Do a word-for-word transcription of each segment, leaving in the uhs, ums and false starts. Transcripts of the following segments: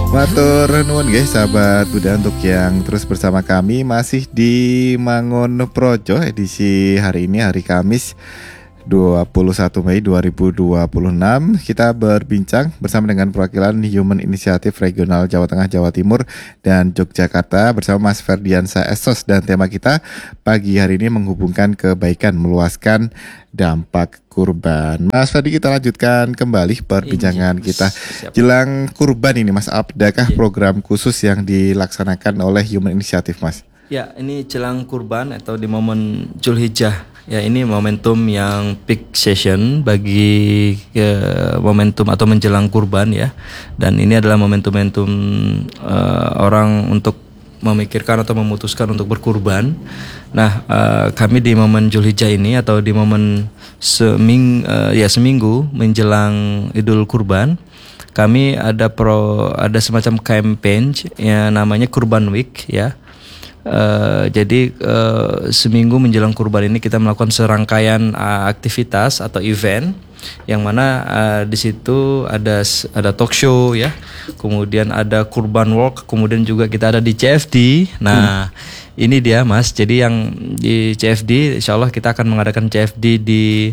Matur nuwun nggih sahabat Buddha untuk yang terus bersama kami masih di Mangun Projo edisi hari ini hari Kamis dua puluh satu Mei dua ribu dua puluh enam. Kita berbincang bersama dengan perwakilan Human Initiative Regional Jawa Tengah, Jawa Timur dan Yogyakarta bersama Mas Ferdiansa Esos, dan tema kita pagi hari ini menghubungkan kebaikan meluaskan dampak kurban. Mas Ferdi, kita lanjutkan kembali perbincangan kita jelang kurban ini, Mas. Adakah program khusus yang dilaksanakan oleh Human Initiative, Mas? Ya, ini jelang kurban atau di momen Zulhijjah. Ya, ini momentum yang peak session bagi ke momentum atau menjelang kurban ya. Dan ini adalah momentum-momentum uh, orang untuk memikirkan atau memutuskan untuk berkurban. Nah, uh, kami di momen Zulhijjah ini atau di momen seming uh, ya seminggu menjelang Idul Kurban, kami ada pro ada semacam campaign yang namanya Kurban Week ya. Uh, jadi uh, seminggu menjelang kurban ini kita melakukan serangkaian uh, aktivitas atau event yang mana uh, di situ ada ada talk show ya, kemudian ada kurban walk, kemudian juga kita ada di C F D. Nah, hmm. ini dia Mas. Jadi yang di C F D, insya Allah kita akan mengadakan C F D di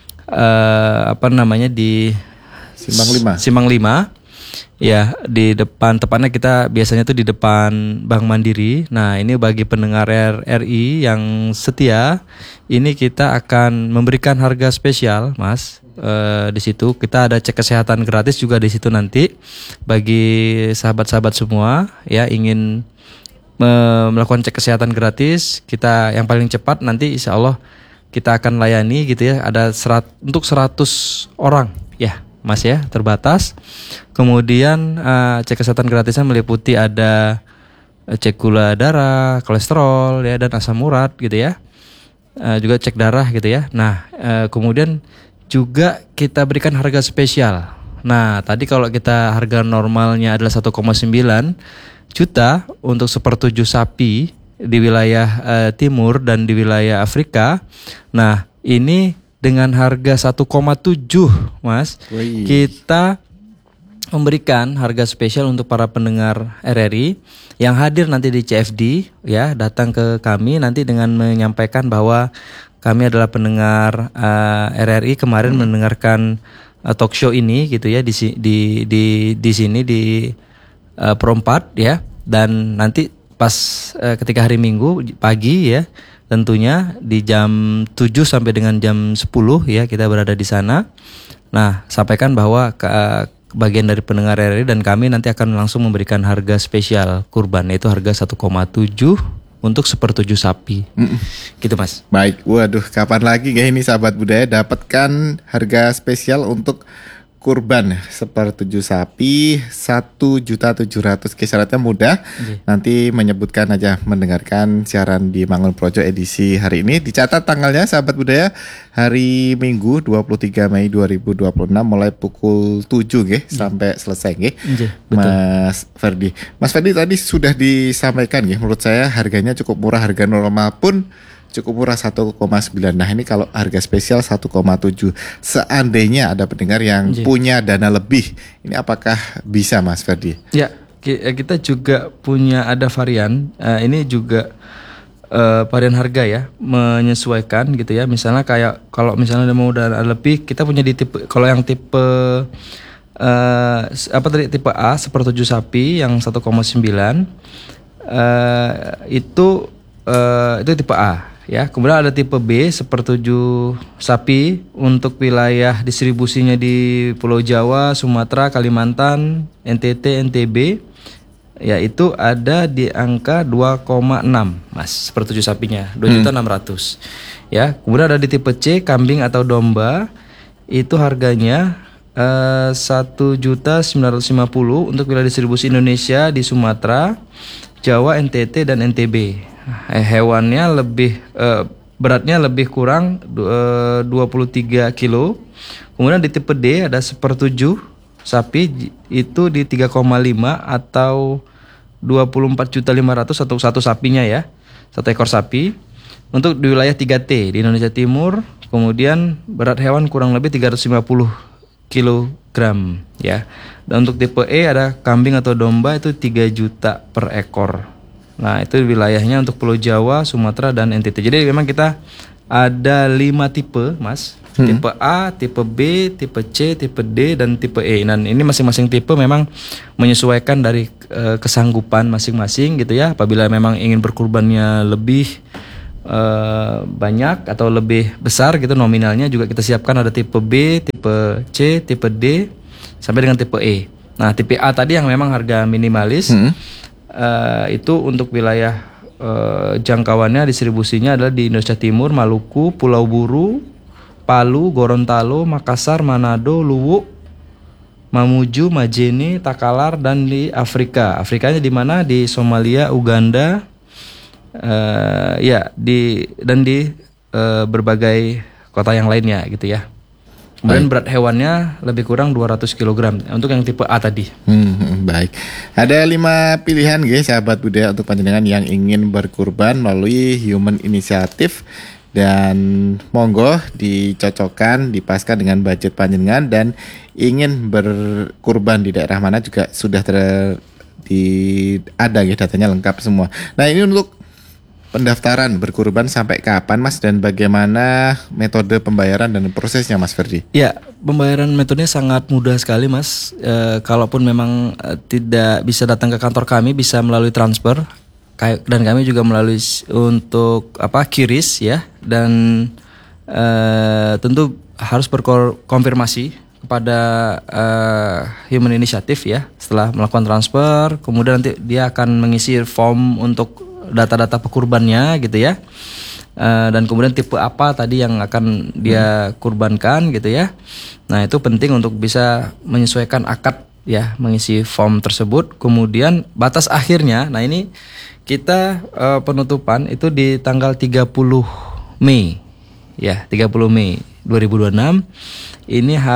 uh, apa namanya di Simpang Lima. Simpang Lima. Ya, di depan, tepatnya kita biasanya tuh di depan Bank Mandiri. Nah, ini bagi pendengar R I yang setia, ini kita akan memberikan harga spesial, Mas. E, di situ kita ada cek kesehatan gratis juga di situ nanti bagi sahabat-sahabat semua ya ingin me, melakukan cek kesehatan gratis. Kita yang paling cepat nanti insya Allah kita akan layani gitu ya. Ada serat, untuk seratus orang ya. Mas ya, terbatas. Kemudian uh, cek kesehatan gratisnya meliputi ada uh, cek gula darah, kolesterol ya, dan asam urat gitu ya. Uh, juga cek darah gitu ya. Nah, uh, kemudian juga kita berikan harga spesial. Nah, tadi kalau kita harga normalnya adalah satu koma sembilan juta untuk sepertujuh sapi di wilayah uh, timur dan di wilayah Afrika. Nah, ini dengan harga satu koma tujuh, Mas, Wih. kita memberikan harga spesial untuk para pendengar R R I yang hadir nanti di C F D ya, datang ke kami nanti dengan menyampaikan bahwa kami adalah pendengar uh, R R I kemarin hmm. mendengarkan uh, talk show ini gitu ya di di di di sini di uh, Perempat ya, dan nanti pas uh, ketika hari Minggu pagi ya, tentunya di jam tujuh sampai dengan jam sepuluh ya kita berada di sana. Nah, sampaikan bahwa ke, bagian dari pendengar R R I dan kami nanti akan langsung memberikan harga spesial kurban, yaitu harga satu koma tujuh untuk sepertujuh sapi. Mm-mm. Gitu Mas. Baik, waduh, kapan lagi gak ini sahabat budaya dapatkan harga spesial untuk kurban sepertujuh sapi satu juta tujuh ratus ribu. Syaratnya mudah. Okay. Nanti menyebutkan aja mendengarkan siaran di Mangun Projo edisi hari ini. Dicatat tanggalnya sahabat budaya, hari Minggu dua puluh tiga Mei dua ribu dua puluh enam mulai pukul tujuh nggih okay. sampai selesai nggih. Okay, Mas Ferdi. Mas Ferdi tadi sudah disampaikan nggih, menurut saya harganya cukup murah, harga normal pun cukup murah satu koma sembilan. Nah, ini kalau harga spesial satu koma tujuh. Seandainya ada pendengar yang J. punya dana lebih, ini apakah bisa Mas Ferdi? Ya, kita juga punya ada varian. Uh, ini juga uh, varian harga ya, menyesuaikan gitu ya. Misalnya kayak kalau misalnya mau dana lebih, kita punya di tipe, kalau yang tipe uh, apa tadi tipe A sepertujuh sapi yang satu koma sembilan uh, itu uh, itu tipe A. Ya, kemudian ada tipe B sepertujuh sapi untuk wilayah distribusinya di Pulau Jawa, Sumatera, Kalimantan, N T T, N T B. Ya, itu ada di angka dua koma enam, Mas, sepertujuh sapinya, dua juta enam ratus ribu. Ya, kemudian ada di tipe C kambing atau domba, itu harganya uh, satu juta sembilan ratus lima puluh ribu untuk wilayah distribusi Indonesia di Sumatera, Jawa, N T T dan N T B. Hewannya lebih eh, beratnya lebih kurang eh, dua puluh tiga kilo. Kemudian di tipe D ada sepertujuh sapi itu di tiga koma lima atau dua puluh empat juta lima ratus ribu satu satu sapinya ya. Satu ekor sapi. Untuk di wilayah tiga T di Indonesia Timur, kemudian berat hewan kurang lebih tiga ratus lima puluh kilogram ya. Dan untuk tipe E ada kambing atau domba itu tiga juta per ekor. Nah, itu wilayahnya untuk Pulau Jawa, Sumatera dan N T T. Jadi memang kita ada lima tipe, Mas. Hmm. Tipe A, tipe B, tipe C, tipe D, dan tipe E. Dan ini masing-masing tipe memang menyesuaikan dari uh, kesanggupan masing-masing gitu ya. Apabila memang ingin berkurbannya lebih uh, banyak atau lebih besar gitu nominalnya, juga kita siapkan ada tipe B, tipe C, tipe D, sampai dengan tipe E. Nah, tipe A tadi yang memang harga minimalis, hmm. uh, itu untuk wilayah uh, jangkauannya, distribusinya adalah di Indonesia Timur, Maluku, Pulau Buru, Palu, Gorontalo, Makassar, Manado, Luwu, Mamuju, Majene, Takalar, dan di Afrika. Afrikanya di mana? Di Somalia, Uganda, uh, ya di dan di uh, berbagai kota yang lainnya gitu ya. Kemudian baik. Berat hewannya lebih kurang dua ratus kilogram untuk yang tipe A tadi. Hmm, baik. Ada lima pilihan guys, sahabat budaya, untuk panjenengan yang ingin berkurban melalui Human Initiative. Dan monggo dicocokkan, dipaskan dengan budget panjenengan, dan ingin berkurban di daerah mana juga sudah ter di ada ya, datanya lengkap semua. Nah, ini untuk pendaftaran berkurban sampai kapan, Mas, dan bagaimana metode pembayaran dan prosesnya, Mas Ferdi? Ya, pembayaran metodenya sangat mudah sekali, Mas. E, kalaupun memang e, tidak bisa datang ke kantor kami, bisa melalui transfer. Dan kami juga melalui untuk apa kiris ya, dan uh, tentu harus berkonfirmasi kepada uh, Human Initiative ya. Setelah melakukan transfer, kemudian nanti dia akan mengisi form untuk data-data pekurbannya gitu ya, uh, dan kemudian tipe apa tadi yang akan dia kurbankan gitu ya. Nah, itu penting untuk bisa menyesuaikan akad ya, mengisi form tersebut. Kemudian batas akhirnya, nah ini kita uh, penutupan itu di tanggal tiga puluh Mei ya, tiga puluh Mei dua ribu dua puluh enam. Ini H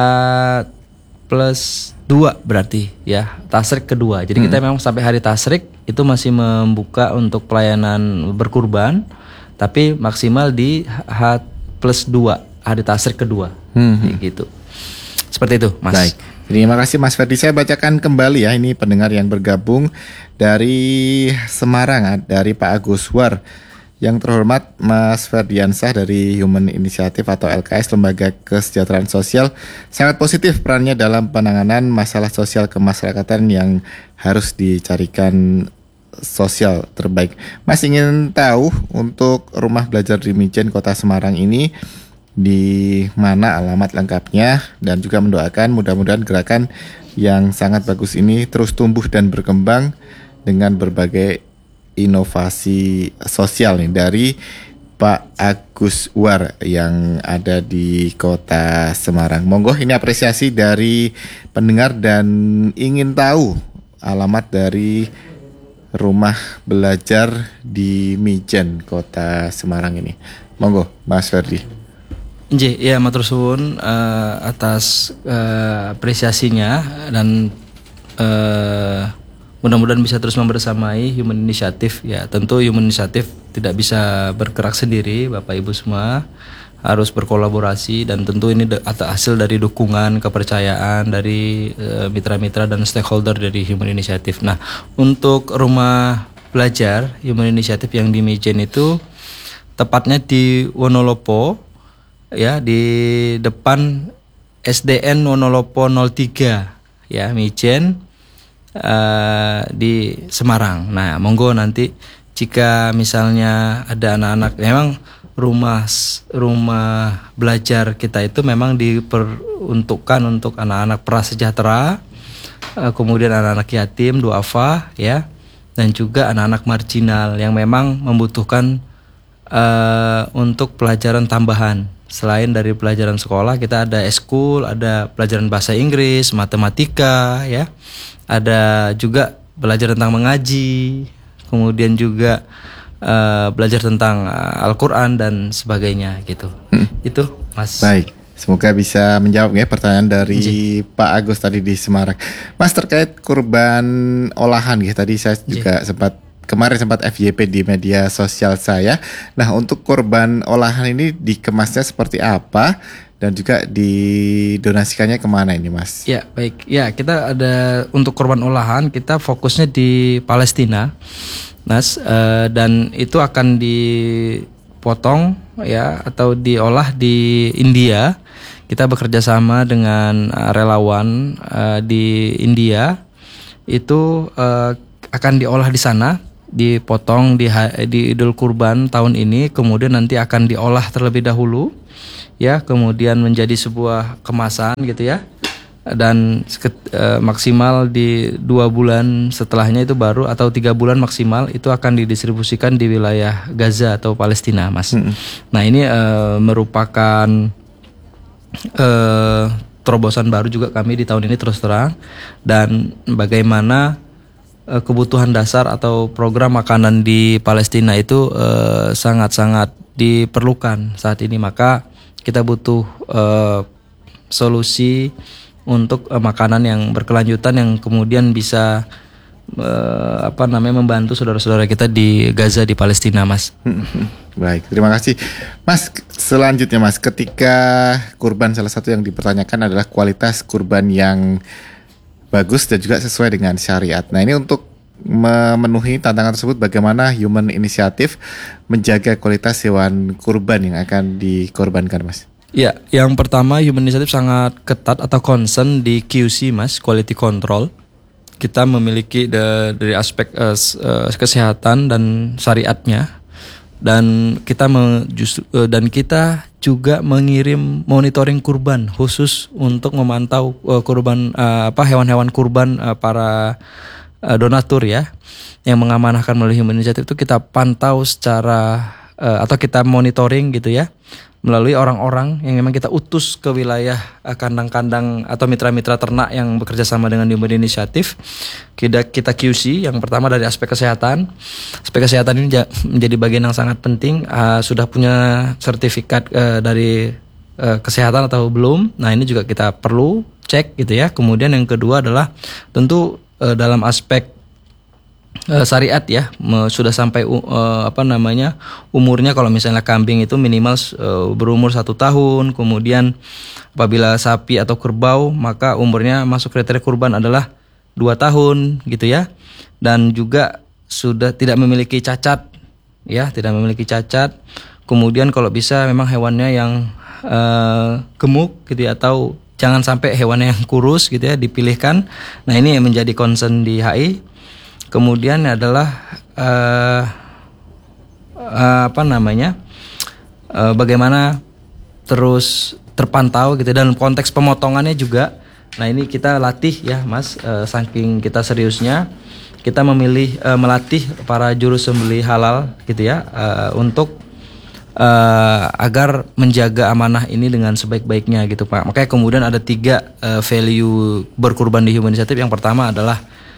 plus dua berarti ya, tasrik kedua. Jadi hmm. kita memang sampai hari tasrik itu masih membuka untuk pelayanan berkurban, tapi maksimal di H plus dua, hari tasrik kedua. hmm. Gitu. Seperti itu, Mas. Baik. Terima kasih, Mas Ferdi. Saya bacakan kembali ya, ini pendengar yang bergabung dari Semarang, dari Pak Agus War. Yang terhormat Mas Ferdiansah dari Human Initiative atau L K S, Lembaga Kesejahteraan Sosial, sangat positif perannya dalam penanganan masalah sosial kemasyarakatan yang harus dicarikan sosial terbaik. Mas ingin tahu untuk rumah belajar di Mijen, Kota Semarang ini di mana alamat lengkapnya, dan juga mendoakan mudah-mudahan gerakan yang sangat bagus ini terus tumbuh dan berkembang dengan berbagai inovasi sosial nih dari Pak Agus War yang ada di Kota Semarang. Monggo, ini apresiasi dari pendengar dan ingin tahu alamat dari rumah belajar di Mijen, Kota Semarang ini. Monggo, Mas Ferdi. Nggih, ya matur suwun uh, atas uh, apresiasinya, dan uh, mudah-mudahan bisa terus membersamai Human Initiative ya. Tentu Human Initiative tidak bisa bergerak sendiri, Bapak Ibu semua harus berkolaborasi, dan tentu ini de- atau hasil dari dukungan, kepercayaan dari uh, mitra-mitra dan stakeholder dari Human Initiative. Nah, untuk rumah belajar Human Initiative yang di Mijen itu tepatnya di Wonolopo ya, di depan S D N Wonolopo nol tiga ya, Mijen uh, di Semarang. Nah, monggo nanti jika misalnya ada anak-anak, memang rumah rumah belajar kita itu memang diperuntukkan untuk anak-anak prasejahtera, uh, kemudian anak-anak yatim, duafa ya, dan juga anak-anak marginal yang memang membutuhkan uh, untuk pelajaran tambahan. Selain dari pelajaran sekolah, kita ada eskul, ada pelajaran bahasa Inggris, matematika ya. Ada juga belajar tentang mengaji, kemudian juga uh, belajar tentang uh, Al-Qur'an dan sebagainya gitu. Hmm. Itu, Mas. Baik. Semoga bisa menjawab ya pertanyaan dari Jee. Pak Agus tadi di Semarang. Mas, terkait kurban olahan ya, tadi saya Jee. juga sempat kemarin sempat F Y P di media sosial saya. Nah, untuk korban olahan ini dikemasnya seperti apa dan juga didonasikannya kemana ini Mas? Ya baik, ya kita ada untuk korban olahan kita fokusnya di Palestina, Mas, uh, dan itu akan dipotong ya atau diolah di India. Kita bekerja sama dengan uh, relawan uh, di India, itu uh, akan diolah di sana, dipotong di, di Idul Kurban tahun ini, kemudian nanti akan diolah terlebih dahulu. Ya, kemudian menjadi sebuah kemasan gitu ya, dan e, maksimal di dua bulan setelahnya itu baru atau tiga bulan maksimal itu akan didistribusikan di wilayah Gaza atau Palestina, Mas. Hmm. Nah ini e, merupakan e, terobosan baru juga kami di tahun ini terus terang, dan bagaimana e, kebutuhan dasar atau program makanan di Palestina itu e, sangat-sangat diperlukan saat ini, maka kita butuh uh, solusi untuk uh, makanan yang berkelanjutan yang kemudian bisa uh, apa namanya membantu saudara-saudara kita di Gaza di Palestina, Mas. Baik, terima kasih, Mas. Selanjutnya, Mas, ketika kurban, salah satu yang dipertanyakan adalah kualitas kurban yang bagus dan juga sesuai dengan syariat. Nah, ini untuk memenuhi tantangan tersebut, bagaimana Human Initiative menjaga kualitas hewan kurban yang akan dikorbankan, Mas? Ya, yang pertama Human Initiative sangat ketat atau concern di Q C, Mas, quality control. Kita memiliki de, dari aspek uh, uh, kesehatan dan syariatnya, dan kita me, justru, uh, dan kita juga mengirim monitoring kurban khusus untuk memantau uh, kurban uh, apa hewan-hewan kurban uh, para donatur ya, yang mengamanahkan melalui Human Initiative itu kita pantau secara uh, atau kita monitoring gitu ya, melalui orang-orang yang memang kita utus ke wilayah uh, kandang-kandang atau mitra-mitra ternak yang bekerja sama dengan Human Initiative. Kita, kita Q C yang pertama dari aspek kesehatan. Aspek kesehatan ini menjadi bagian yang sangat penting. Uh, sudah punya sertifikat uh, dari uh, kesehatan atau belum? Nah ini juga kita perlu cek gitu ya. Kemudian yang kedua adalah tentu dalam aspek uh, syariat ya, sudah sampai uh, apa namanya umurnya, kalau misalnya kambing itu minimal uh, berumur satu tahun, kemudian apabila sapi atau kerbau maka umurnya masuk kriteria kurban adalah dua tahun gitu ya, dan juga sudah tidak memiliki cacat ya, tidak memiliki cacat. Kemudian kalau bisa memang hewannya yang uh, gemuk gitu ya, atau jangan sampai hewan yang kurus gitu ya dipilihkan. Nah ini yang menjadi concern di H I. Kemudian adalah uh, uh, apa namanya uh, bagaimana terus terpantau gitu, dan konteks pemotongannya juga. Nah ini kita latih ya, Mas, uh, saking kita seriusnya kita memilih uh, melatih para juru sembelih halal gitu ya, uh, untuk Uh, agar menjaga amanah ini dengan sebaik-baiknya gitu Pak. Makanya kemudian ada tiga uh, value berkurban di Human Initiative. Yang pertama adalah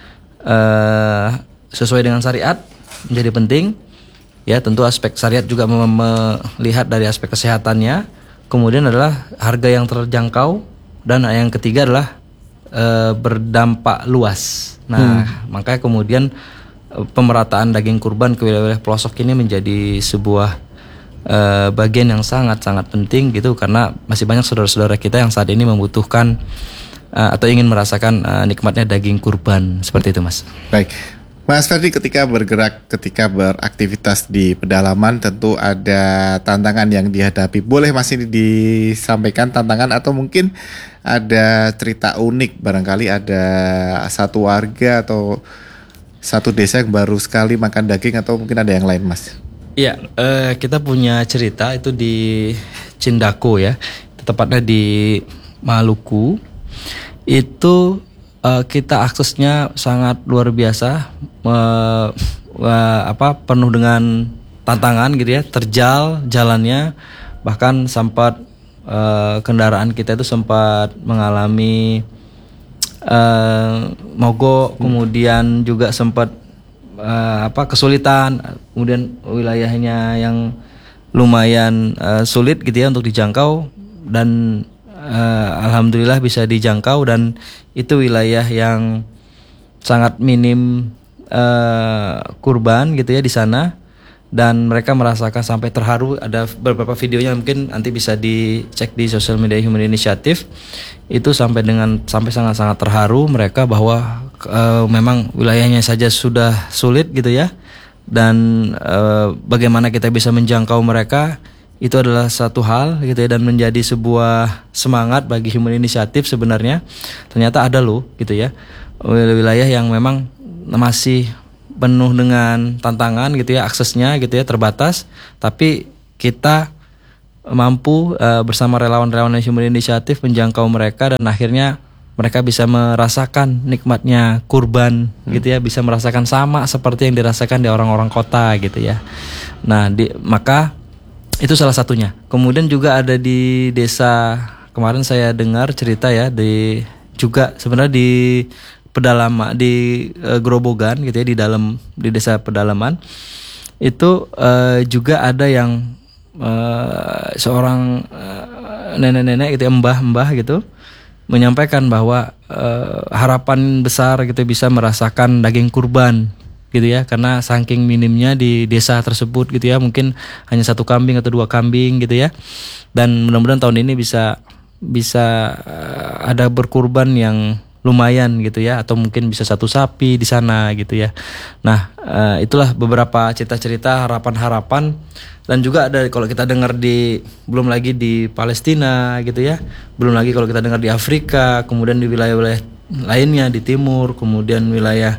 uh, sesuai dengan syariat, menjadi penting. Ya tentu aspek syariat juga melihat dari aspek kesehatannya. Kemudian adalah harga yang terjangkau, dan yang ketiga adalah uh, berdampak luas. Nah hmm. makanya kemudian uh, pemerataan daging kurban ke wilayah pelosok ini menjadi sebuah Uh, bagian yang sangat-sangat penting gitu, karena masih banyak saudara-saudara kita yang saat ini membutuhkan uh, atau ingin merasakan uh, nikmatnya daging kurban seperti itu, Mas. Baik, Mas Ferdi, ketika bergerak, ketika beraktivitas di pedalaman tentu ada tantangan yang dihadapi. Boleh masih disampaikan tantangan atau mungkin ada cerita unik, barangkali ada satu warga atau satu desa yang baru sekali makan daging, atau mungkin ada yang lain, Mas? Iya, uh, kita punya cerita itu di Cindako ya, tepatnya di Maluku. Itu uh, kita aksesnya sangat luar biasa, uh, uh, apa penuh dengan tantangan gitu ya, terjal jalannya, bahkan sempat uh, kendaraan kita itu sempat mengalami uh, mogok, kemudian juga sempat Uh, apa kesulitan, kemudian wilayahnya yang lumayan uh, sulit gitu ya untuk dijangkau, dan uh, alhamdulillah bisa dijangkau, dan itu wilayah yang sangat minim uh, kurban gitu ya di sana. dan mereka merasakan sampai terharu. Ada beberapa videonya, mungkin nanti bisa dicek di sosial media Human Initiative. Itu sampai dengan sampai sangat-sangat terharu mereka bahwa uh, memang wilayahnya saja sudah sulit gitu ya, dan uh, bagaimana kita bisa menjangkau mereka itu adalah satu hal gitu ya, dan menjadi sebuah semangat bagi Human Initiative. Sebenarnya ternyata ada loh gitu ya wilayah yang memang masih penuh dengan tantangan gitu ya, aksesnya gitu ya terbatas, tapi kita mampu uh, bersama relawan-relawan Human Initiative menjangkau mereka, dan akhirnya mereka bisa merasakan nikmatnya kurban hmm. gitu ya, bisa merasakan sama seperti yang dirasakan di orang-orang kota gitu ya. Nah, di, maka itu salah satunya. Kemudian juga ada di desa, kemarin saya dengar cerita ya, di juga sebenarnya di pedalaman, di uh, Grobogan gitu ya, di dalam di desa pedalaman itu uh, juga ada yang Uh, seorang uh, nenek-nenek gitu, mbah-mbah gitu, menyampaikan bahwa uh, harapan besar gitu bisa merasakan daging kurban gitu ya, karena saking minimnya di desa tersebut gitu ya, mungkin hanya satu kambing atau dua kambing gitu ya, dan mudah-mudahan tahun ini bisa bisa uh, ada berkurban yang lumayan gitu ya, atau mungkin bisa satu sapi di sana gitu ya. Nah, uh, itulah beberapa cerita-cerita harapan-harapan. Dan juga ada kalau kita dengar di, belum lagi di Palestina gitu ya, belum lagi kalau kita dengar di Afrika, kemudian di wilayah-wilayah lainnya di timur, kemudian wilayah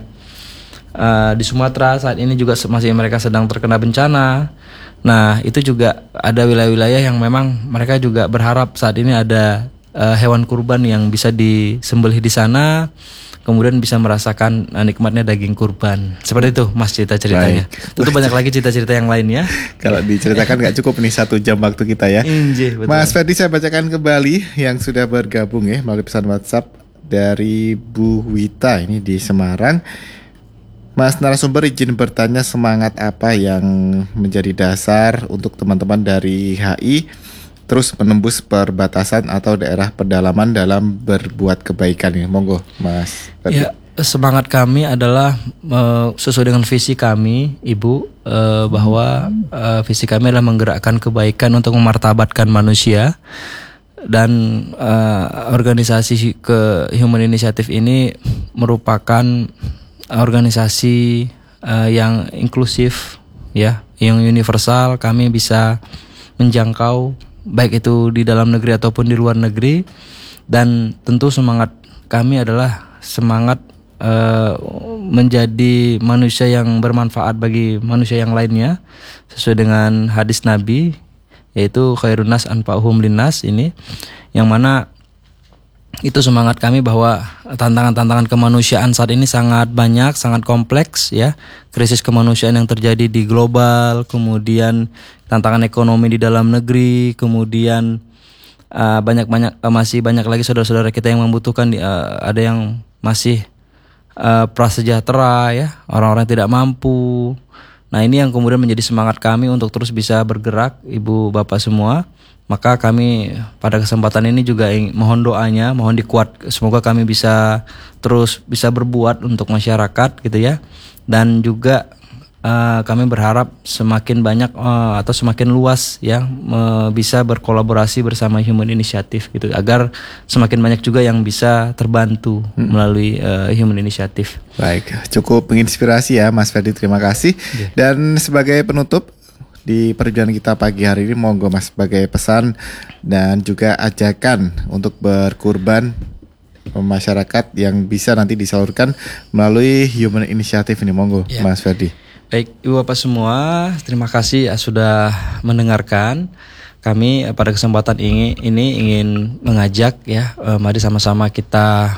uh, di Sumatera saat ini juga masih mereka sedang terkena bencana. Nah, itu juga ada wilayah-wilayah yang memang mereka juga berharap saat ini ada uh, hewan kurban yang bisa disembelih di sana, kemudian bisa merasakan nikmatnya daging kurban. Seperti itu Mas cerita-ceritanya. Baik. Tentu banyak lagi cerita-cerita yang lain ya. Kalau diceritakan gak cukup nih satu jam waktu kita ya. Injih, betul. Mas Ferdi, saya bacakan kembali yang sudah bergabung ya melalui pesan WhatsApp dari Bu Wita ini di Semarang. Mas narasumber izin bertanya, semangat apa yang menjadi dasar untuk teman-teman dari H I terus menembus perbatasan atau daerah pedalaman dalam berbuat kebaikan ini? Monggo Mas Ferdi. Ya, semangat kami adalah uh, sesuai dengan visi kami, Ibu, uh, bahwa uh, visi kami adalah menggerakkan kebaikan untuk memartabatkan manusia. Dan uh, organisasi ke Human Initiative ini merupakan organisasi uh, yang inklusif ya, yang universal. Kami bisa menjangkau baik itu di dalam negeri ataupun di luar negeri, dan tentu semangat kami adalah semangat uh, menjadi manusia yang bermanfaat bagi manusia yang lainnya sesuai dengan hadis Nabi, yaitu khairun nas anfa'uhum linnas ini, yang mana itu semangat kami bahwa tantangan-tantangan kemanusiaan saat ini sangat banyak, sangat kompleks ya. Krisis kemanusiaan yang terjadi di global, kemudian tantangan ekonomi di dalam negeri, kemudian uh, banyak-banyak uh, masih banyak lagi saudara-saudara kita yang membutuhkan, uh, ada yang masih uh, prasejahtera ya, orang-orang yang tidak mampu. Nah, ini yang kemudian menjadi semangat kami untuk terus bisa bergerak, Ibu Bapak semua. Maka kami pada kesempatan ini juga ingin, mohon doanya, mohon dikuat, semoga kami bisa terus bisa berbuat untuk masyarakat gitu ya. Dan juga uh, kami berharap semakin banyak uh, atau semakin luas ya uh, bisa berkolaborasi bersama Human Initiative gitu, agar semakin banyak juga yang bisa terbantu hmm. melalui uh, Human Initiative. Baik, cukup menginspirasi ya Mas Ferdi, terima kasih. Yeah. Dan sebagai penutup di perjuangan kita pagi hari ini, monggo Mas sebagai pesan dan juga ajakan untuk berkurban masyarakat yang bisa nanti disalurkan melalui Human Initiative ini, monggo ya. Mas Ferdi. Baik, Ibu Bapak semua, terima kasih sudah mendengarkan. Kami pada kesempatan ini, ini ingin mengajak ya, uh, mari sama-sama kita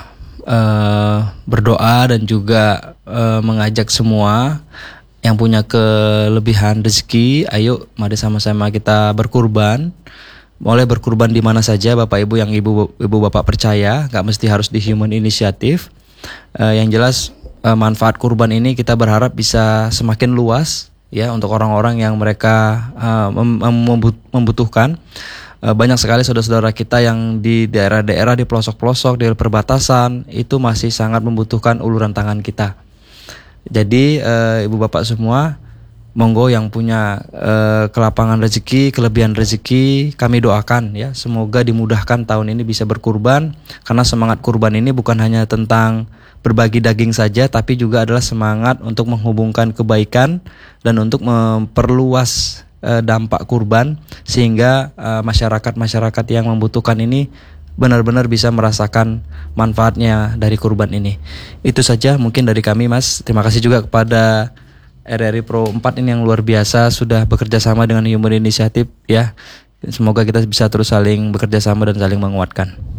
uh, berdoa dan juga uh, mengajak semua yang punya kelebihan rezeki, ayo mari sama-sama kita berkurban. Boleh berkurban di mana saja Bapak Ibu yang Ibu Ibu Bapak percaya, gak mesti harus di Human Initiative. uh, Yang jelas uh, manfaat kurban ini kita berharap bisa semakin luas ya, untuk orang-orang yang mereka uh, mem- membutuhkan. uh, Banyak sekali saudara-saudara kita yang di daerah-daerah, di pelosok-pelosok, di perbatasan, itu masih sangat membutuhkan uluran tangan kita. Jadi uh, Ibu Bapak semua, monggo yang punya uh, kelapangan rezeki, kelebihan rezeki, kami doakan ya, semoga dimudahkan tahun ini bisa berkurban, karena semangat kurban ini bukan hanya tentang berbagi daging saja, tapi juga adalah semangat untuk menghubungkan kebaikan dan untuk memperluas uh, dampak kurban, sehingga uh, masyarakat-masyarakat yang membutuhkan ini benar-benar bisa merasakan manfaatnya dari kurban ini. Itu saja mungkin dari kami, Mas. Terima kasih juga kepada R R I Pro empat ini yang luar biasa sudah bekerja sama dengan Human Initiative ya. Semoga kita bisa terus saling bekerja sama dan saling menguatkan.